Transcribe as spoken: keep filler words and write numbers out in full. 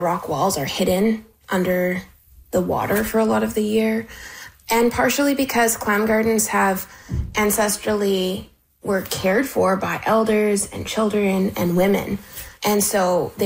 rock walls are hidden under the water for a lot of the year. And partially because clam gardens have ancestrally were cared for by elders and children and women. And so they